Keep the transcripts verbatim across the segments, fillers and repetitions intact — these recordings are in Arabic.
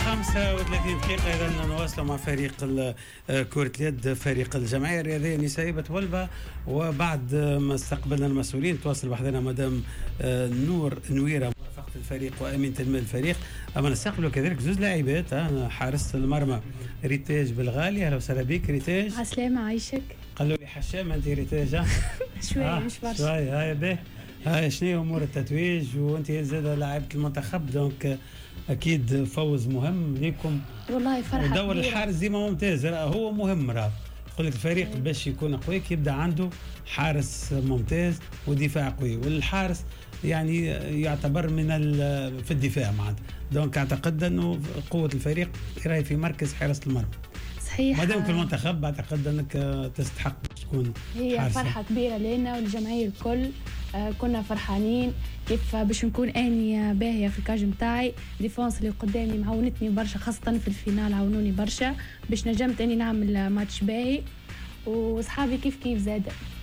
خمسة وثلاثين دقيقة إذا نواصل مع فريق كرة اليد فريق الجمعية الرياضية النسائية بتولبة. وبعد ما استقبلنا المسؤولين تواصل بحضنا مدام نور نويرة مرافقة الفريق وأمينة المال الفريق. أما نستقبلوا كذلك زوز لاعبات حارس المرمى ريتاج بالغالي. أهلا وسهلا بك ريتاج. عسلامة عايشك. قالوا لي حشام أنت ريتاج. شوية آه مش برشا. شوية هاي به. هاي شنو أمور التتويج وأنت زادة لاعبة المنتخب دونك أكيد فوز مهم ليكم. والله فرحة. ودور الحارس ديما ممتاز هو مهم راه. يقول لك الفريق أيه. باش يكون قوي يبدأ عنده حارس ممتاز ودفاع قوي والحارس يعني يعتبر من في الدفاع معناتها. دونك أعتقد أنه قوة الفريق راهي في مركز حراسة المرمى. صحيح. ما دام في المنتخب أعتقد أنك تستحق تكون هي حارسة. فرحة كبيرة لنا والجمعية الكل. آه كنا فرحانين كيف باش نكون اني باهيه في الكاج نتاعي. ديفونس اللي قدامي معاونتني برشا خاصه في الفينال عاونوني برشا باش نجمت اني نعمل ماتش باهي وصحابي كيف كيف زاد.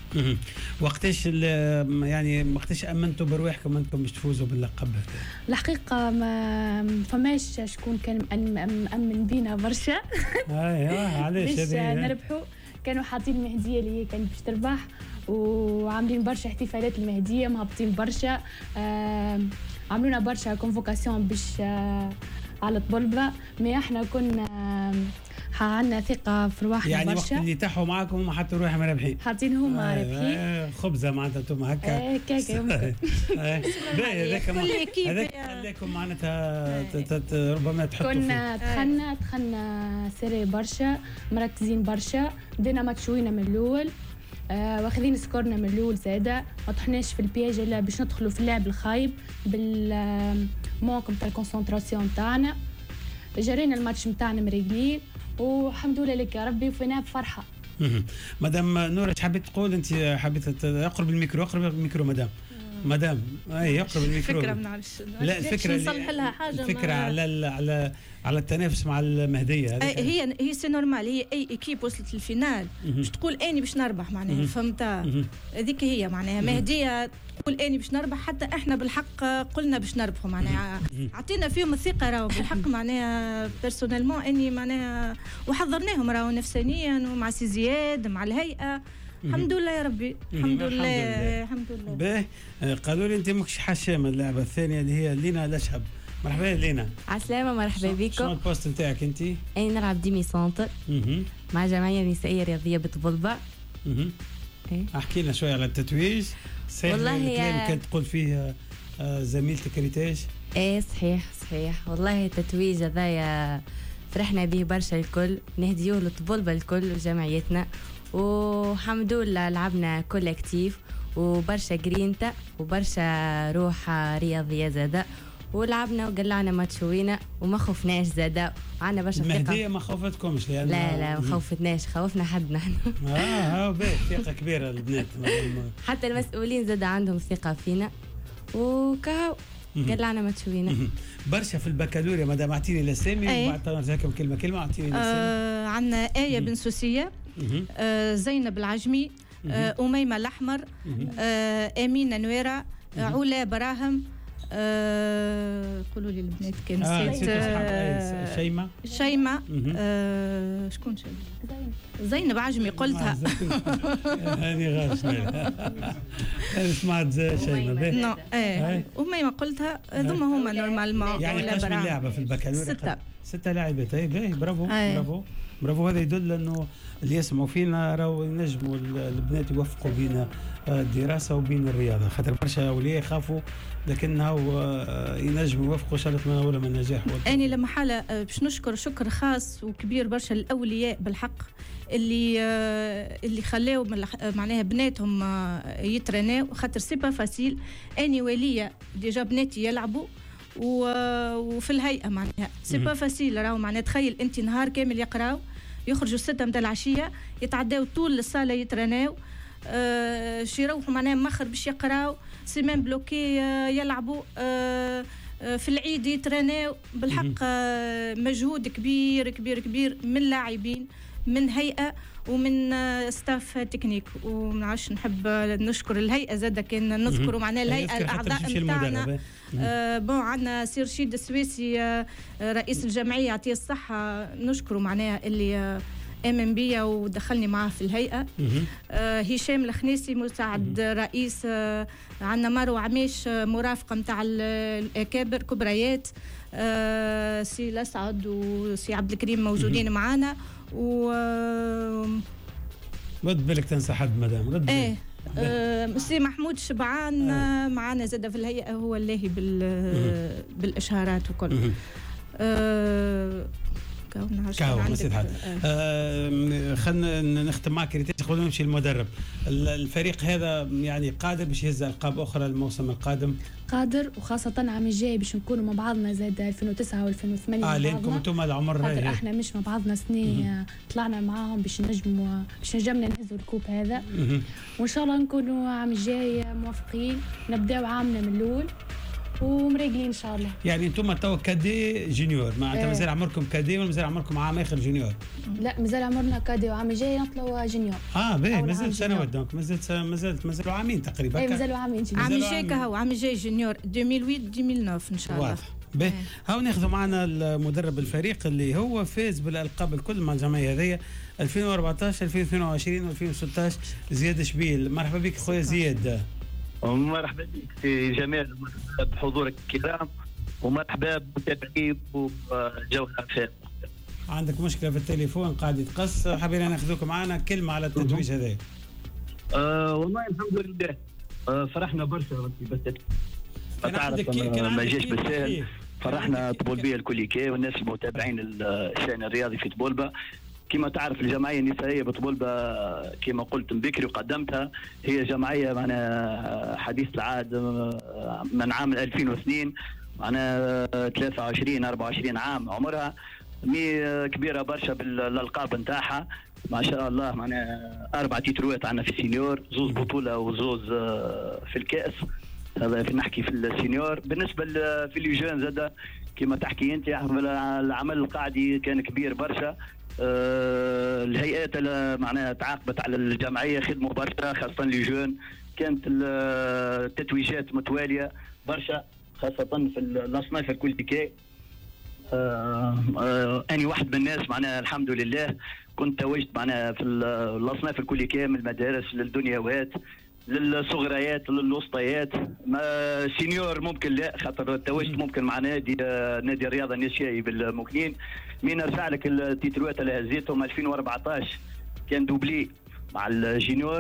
وقتاش يعني وقتاش امنتوا برواحكم انكم باش تفوزوا باللقب هذا؟ الحقيقه ما فماش شكون كان مأمن بينا برشا. ايوه علاش باش نربحوا. كانوا حاطين المهديه اللي هي كانت باش تربح وعاملين برشا احتفالات المهديه مهبطين برشا. آه عملونا برشا كونفوكاسيون باش آه على طبلبه. ما احنا كنا آه عندنا ثقه في رواحنا يعني برشا. وقت اللي تحوا معاكم هما حطوا روحهم رابحين. حاطين هما آه رابحين. آه خبزه معناتها انتم هكا. ايه كيكه يمكن. هذاك هذاك خليكم معناتها ربما تحطوا كنا دخلنا دخلنا سيري برشا مركزين برشا. بدينا ماتشوينا من الاول. آه واخذين سكورنا من الاول زاده ما طحناش في البياج الا باش ندخلوا في اللعب الخايب بالموقف تاع الكونسنتراسيون تاعنا. جرينا الماتش نتاعنا مريقلين والحمد لله لك يا ربي وفينا بفرحه. مدام نورة حبيت تقول انت حبيت اقرب الميكرو اقرب الميكرو مدام مدام اي اقرب الميكرو. الفكره ما نعرفش. لا الفكره نصلح لها حاجه. الفكره على على على التنافس مع المهديه. هي هي سي نورمال. هي اي ايكيب وصلت للفينال باش تقول اني باش نربح معناها. فهمت هذيك هي معناها مهديه تقول اني باش نربح. حتى احنا بالحق قلنا باش نربحوا معناها عطينا فيهم الثقه راهو بالحق معناها بيرسونيلمون اني معناها وحضرناهم راهو نفسانيا ومع سي زياد مع الهيئه. الحمد لله يا ربي. الحمد لله الحمد لله. باهي قالوا لي انت ماكش حشامه اللعبه الثانيه اللي هي لينا الاشهب. مرحبا لينا. عسلامة مرحبا بكم. شنو البوست نتاعك انت؟ انا نلعب ديمي سنتر مع جمعية نسائية رياضية بطبلبة. احكي لنا شويه على التتويج. والله الكلام كانت تقول فيه زميلتك ريتاج. ايه صحيح صحيح. والله التتويج هذايا فرحنا به برشا الكل. نهديوه لطبلبة الكل وجمعيتنا والحمد لله لعبنا كولكتيف وبرشا جرينتا وبرشا روح رياضية زادا ولعبنا وقلعنا ماتشوينا وما خفناش زادا وعنا برشا ثقة. المهدية ما خوفتكمش لأن لا لا ما خوفتناش خوفنا حد نحن. اه ها باهي ثقة كبيرة البنات. حتى المسؤولين زادا عندهم ثقة فينا وكاو قلعنا ماتشوينا. برشا في البكالوريا مدام اعطيني الاسامي وبعد نرجع لكم كلمة كلمة. اعطيني الاسامي. آه عندنا آية بن سوسية. آه زينب العجمي. آه أميمة الأحمر. آه أمينة نويرة. آه علا براهم. أه قولوا لي البنات كان نسيت. آه شيماء شيماء. أه شكون شيماء؟ زينب عجمي قلتها. هاني غاش انا سمعت شيماء. نو ايه أميمة قلتها. ذوما هما نورمالمون. يعني قاش من لاعبة في البكالوريا؟ ستة ستة لاعبات. اي باهي برافو برافو برافو. هذا يدل انه اللي يسمعوا فينا راهو ينجموا البنات يوفقوا بين الدراسه وبين الرياضه. خاطر برشا اولياء يخافوا لكنه ينجموا يوفقوا ان شاء الله نتمنوا لهم النجاح. اني لما حاله باش نشكر شكر خاص وكبير برشا الاولياء بالحق اللي اللي خلاو معناها بناتهم يترناو. خاطر سي با فاسيل. اني وليه ديجا بناتي يلعبوا وفي الهيئه معناها سي با فاسيل راهو معناها. تخيل انت نهار كامل يقراو يخرجوا ستة متاع العشيه يتعداو طول الصاله يترناو. آه شي يروحوا معناها مخر باش يقراو سيمان بلوكي آه يلعبوا آه آه في العيد يترناو بالحق. آه مجهود كبير كبير كبير من اللاعبين من هيئه ومن ستاف تكنيك. ومنعرفش نحب نشكر الهيئه زاده كان نذكروا معناها الهيئه الاعضاء نتاعنا. آه بون عندنا سي رشيد السويسي آه رئيس الجمعيه يعطيه الصحه، نشكره معناها اللي آه امن بيا ودخلني معاه في الهيئه. آه هشام الخنيسي مساعد رئيس. آه عندنا مارو عميش آه مرافقه نتاع الاكابر كبريات. آه سي الاسعد وسي عبد الكريم موجودين معنا. و رد بالك تنسى حد مدام رد ايه آه سي محمود شبعان آه. معنا زاد في الهيئه، هو اللاهي بال بالاشهارات وكل. آه كاو نسيت حد. آه خلينا نختم معك قبل ما نمشي المدرب. الفريق هذا يعني قادر باش يهز القاب اخرى الموسم القادم؟ قادر، وخاصة عام الجاي باش نكونوا مع بعضنا زاد ألفين وتسعة وألفين وثمانية. اه لانكم انتم العمر هاي احنا مش مع بعضنا سنين طلعنا معاهم باش نجموا باش نجمنا نهزوا الكوب هذا. وان شاء الله نكونوا عام الجاي موافقين نبداو عامنا من الاول ومريقلين ان شاء الله. يعني انتم تو كادي جونيور معناتها ايه. مازال عمركم كادي ولا مازال عمركم عام اخر جونيور؟ لا مازال عمرنا كادي وعام الجاي نطلعوا جونيور. اه باهي مازال سنوات دونك مازال مازال مازالوا عامين تقريبا. اي مازالوا عامين جونيور. عام الجاي كهو عام الجاي جونيور ألفين وثمانية ألفين وتسعة ان شاء الله. واضح. باهي هاو ناخذوا معنا المدرب الفريق اللي هو فاز بالالقاب الكل مع الجمعيه هذيا ألفين وأربعطاش ألفين واثنين وعشرين وألفين وستة عشر. زياد شبيل، مرحبا بك خويا زياد. مرحبا بك سي جمال بحضورك الكرام، ومرحبا بمتابعين وجوهر فات. عندك مشكله في التليفون قاعد يتقص، حابين ناخذوك معنا كلمه على التتويج هذا. آه والله الحمد لله. آه فرحنا برشا بس تعرف ما جاش بالسهل. فرحنا طبولبيه الكل كي والناس المتابعين الشان الرياضي في طبولبه. كما تعرف الجمعيه النسائيه بطبولبه كما قلت من بكري وقدمتها، هي جمعيه معنا حديث العهد من عام ألفين واثنين، معنا ثلاثة وعشرين أربعة وعشرين عام عمرها، مي كبيره برشا بالالقاب نتاعها ما شاء الله. معنا اربع تيتروات عندنا في السينيور، زوز بطوله وزوز في الكاس، هذا في نحكي في السينيور. بالنسبه في لي جون زاد كما تحكي انت، العمل القاعدي كان كبير برشا. أه الهيئات معناها تعاقبت على الجمعيه خدموا برشا، خاصه لي جون كانت التتويجات متواليه برشا، خاصه في الاصناف الكل كي. أه أه اني واحد من الناس معناها الحمد لله كنت توجت معناها في الاصناف الكل كي، من المدارس للدنيوات للصغريات للوسطيات. ما سينيور ممكن لا، خاطر توجت ممكن مع نادي نادي الرياضه النسائي بالمكنين. مين نرجع لك التيتروات اللي هزيتهم ألفين وأربعطاش كان دوبلي مع الجينيور.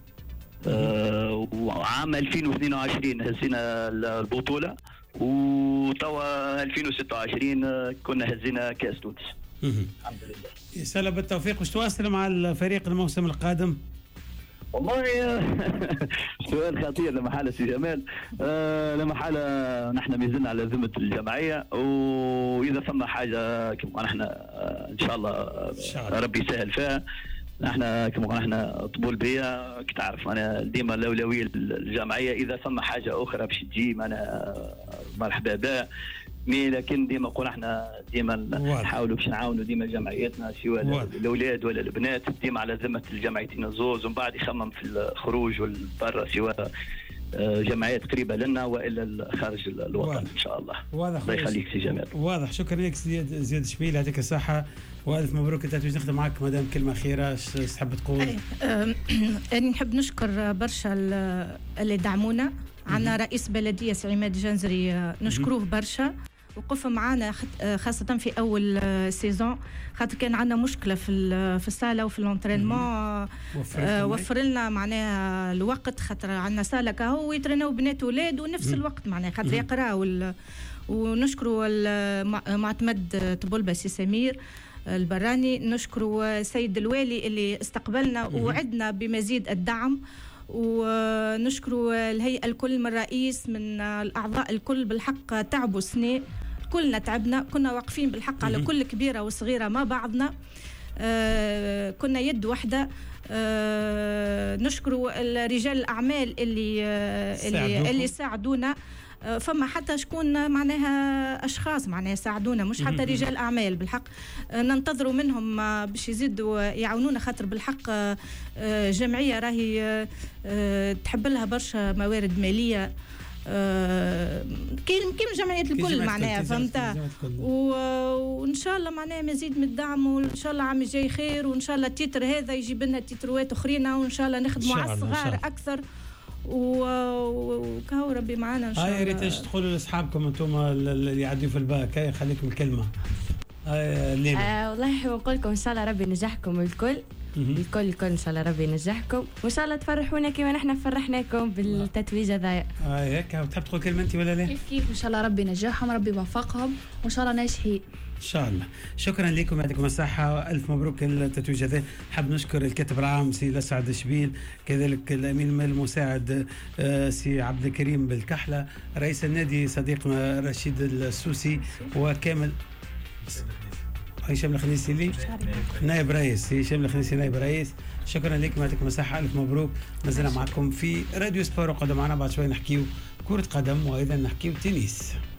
آه وعام ألفين واثنين وعشرين هزينا البطوله، وتوا ألفين وستة وعشرين كنا هزينا كاس تونس. الحمد لله. يسأل بالتوفيق. واش تواصل مع الفريق الموسم القادم؟ والله سؤال خطير لمحالة سي جمال. آه لمحالة نحن مازلنا على ذمة الجمعية، وإذا ثم حاجة كما نحن آه إن شاء الله آه ربي يسهل فيها. نحن كما نحن طبول بيا كتعرف أنا ديما الأولوية الجمعية، إذا ثم حاجة أخرى باش تجي أنا مرحبا بها. مي لكن ديما نقول احنا ديما نحاولوا باش نعاونوا ديما جمعياتنا سواء الاولاد ولا البنات، ديما على ذمه الجمعيتين الزوز، ومن بعد يخمم في الخروج والبرا سواء جمعيات قريبه لنا والا خارج الوطن واضح. ان شاء الله. واضح. الله يخليك سي جمال. واضح. شكرا لك زياد زياد شبيل، يعطيك الصحه والف مبروك. انت تجي نخدم معك مدام كلمه اخيره ايش تحب تقول؟ انا نحب نشكر برشا اللي دعمونا. عندنا رئيس بلديه سي عماد الجنزري نشكروه برشا، وقف معنا خاصة في أول سيزون، خاطر كان عندنا مشكلة في في الصالة وفي الانترينمون. وفر لنا معناها الوقت، خاطر عندنا صالة كهو يترينوا بنات وولاد ونفس الوقت معناها خاطر يقراوا. ونشكروا معتمد طبولبة سي سمير البراني، نشكروا سيد الوالي اللي استقبلنا ووعدنا بمزيد الدعم، ونشكروا الهيئة الكل من الرئيس من الأعضاء الكل. بالحق تعبوا سنة، كلنا تعبنا، كنا واقفين بالحق على كل كبيرة وصغيرة مع بعضنا. آه كنا يد واحدة. آه نشكروا رجال الأعمال اللي آه اللي, اللي ساعدونا. فما حتى شكون معناها اشخاص معناها يساعدونا مش حتى رجال اعمال بالحق ننتظروا منهم باش يزيدوا يعاونونا خاطر بالحق جمعيه راهي تحب لها برشا موارد ماليه كاين كاين جمعيات الكل معناها فهمت وان شاء الله معناها مزيد من الدعم وان شاء الله عام الجاي خير وان شاء الله التيتر هذا يجيب لنا تيتروات اخرين وان شاء الله نخدموا على الصغار اكثر وكاو ربي معنا ان شاء الله. هاي ريت تقولوا لاصحابكم انتم اللي يعدوا في الباك هاي خليكم الكلمه. هاي لينا آه والله نقول لكم ان شاء الله ربي ينجحكم الكل الكل الكل ان شاء الله ربي ينجحكم وان شاء الله تفرحونا كما نحن فرحناكم بالتتويج هذايا. اه هيك تحب تقول كلمه انت ولا لا؟ كيف كيف ان شاء الله ربي ينجحهم ربي يوفقهم وان شاء الله ناجحين. ان شاء الله. شكرا لكم يعطيكم الصحه الف مبروك التتويج هذا. حاب نشكر الكاتب العام سي لسعد شبيل كذلك الامين المساعد سي عبد الكريم بالكحله رئيس النادي صديق رشيد السوسي وكامل هشام الخنيسي لي نائب رئيس هشام الخنيسي نائب رئيس. شكرا لكم يعطيكم الصحه الف مبروك. مازلنا معكم في راديو سبور وقدم معنا بعد شوي نحكيو كره قدم وايضا نحكيو تنس.